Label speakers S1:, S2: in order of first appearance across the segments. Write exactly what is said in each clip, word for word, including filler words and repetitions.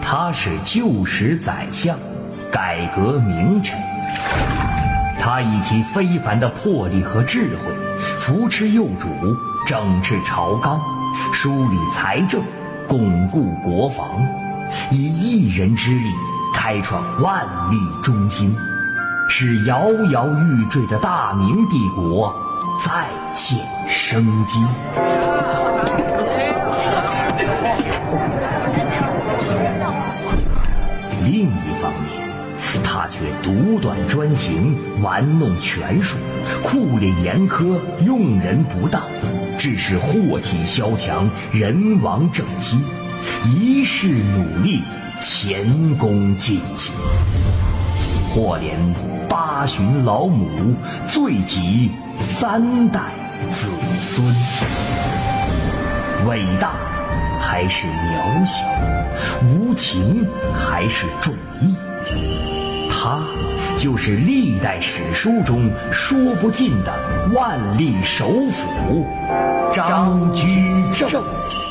S1: 他是旧时宰相，改革名臣。他以其非凡的魄力和智慧，扶持幼主，整治朝纲，梳理财政，巩固国防，以一人之力开创万历中兴，使摇摇欲坠的大明帝国再现生机。另一方面，他却独断专行，玩弄权术，酷吏严苛，用人不当，致使祸起萧墙，人亡政息，一世努力，前功尽弃，或连八旬老母，罪及三代子孙。伟大还是渺小，无情还是重义，他就是历代史书中说不尽的万历首辅张居正。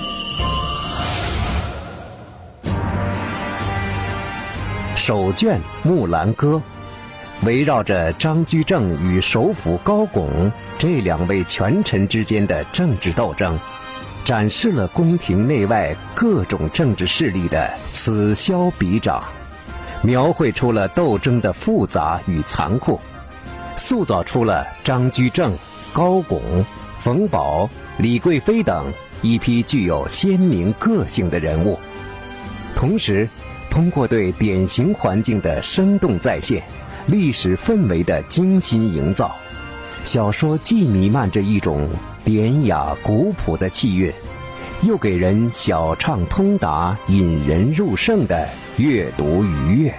S2: 首卷《木兰歌》围绕着张居正与首辅高拱这两位权臣之间的政治斗争，展示了宫廷内外各种政治势力的此消彼长，描绘出了斗争的复杂与残酷，塑造出了张居正、高拱、冯保、李贵妃等一批具有鲜明个性的人物。同时通过对典型环境的生动再现，历史氛围的精心营造，小说既弥漫着一种典雅古朴的气韵，又给人小畅通达、引人入胜的阅读愉悦。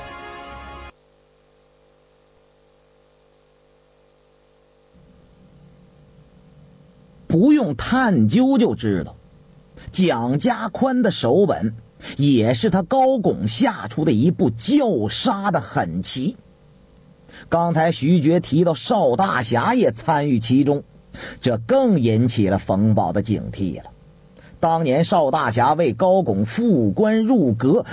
S3: 不用探究就知道，蒋家宽的手吻也是他高拱下出的一步叫杀的狠棋。刚才徐觉提到邵大侠也参与其中，这更引起了冯保的警惕了。当年邵大侠为高拱复官入阁